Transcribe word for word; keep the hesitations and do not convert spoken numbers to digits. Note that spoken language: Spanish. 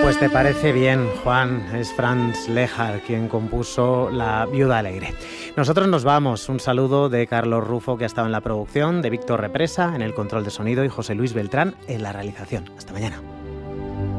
Pues te parece bien, Juan. Es Franz Lehár quien compuso La viuda alegre. Nosotros nos vamos. Un saludo de Carlos Rufo, que ha estado en la producción, de Víctor Represa en el control de sonido y José Luis Beltrán en la realización. Hasta mañana.